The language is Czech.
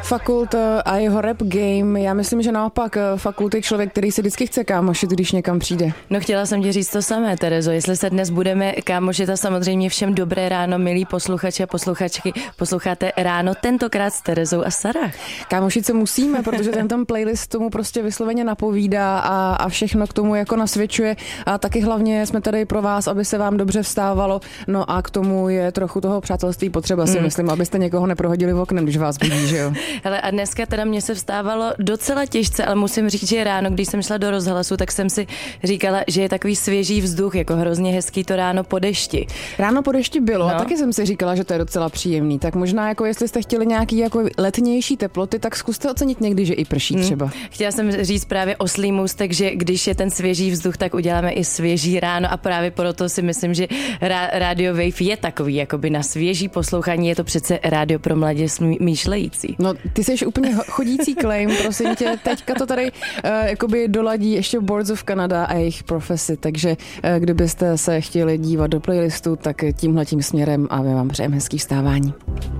Fakult a jeho rap game. Já myslím, že naopak Fakult je člověk, který si vždycky chce kámošit, když někam přijde. No chtěla jsem ti říct to samé, Terezo. Jestli se dnes budeme kámošit a samozřejmě všem dobré ráno, milí posluchači a posluchačky, posloucháte ráno tentokrát s Terezou a Sarah. Kámošit se musíme, protože tento playlist tomu prostě vysloveně napovídá a všechno k tomu jako nasvědčuje. A taky hlavně jsme tady pro vás, aby se vám dobře vstávalo. No a k tomu je trochu toho přátelství potřeba, si myslím, abyste někoho neprohodili v oknem, když vás budí, že jo. Hele, a dneska teda mě se vstávalo docela těžce, ale musím říct, že ráno, když jsem šla do rozhlasu, tak jsem si říkala, že je takový svěží vzduch, jako hrozně hezký to ráno po dešti. Ráno po dešti bylo a taky jsem si říkala, že to je docela příjemný. Tak možná jako jestli jste chtěli nějaký jako letnější teploty, tak zkuste ocenit někdy, že i prší třeba. Chtěla jsem říct právě oslý můstek, že když je ten svěží vzduch, tak uděláme i svěží ráno a právě proto si myslím, že Radio Wave je takový jakoby na svěží poslouchání, je to přece rádio pro mladě smýšlející. No, ty jsi úplně chodící claim, prosím tě, teďka to tady jakoby doladí ještě Boards of Canada a jejich profesi, takže kdybyste se chtěli dívat do playlistu, tak tímhletím směrem a my vám přejeme hezký vstávání.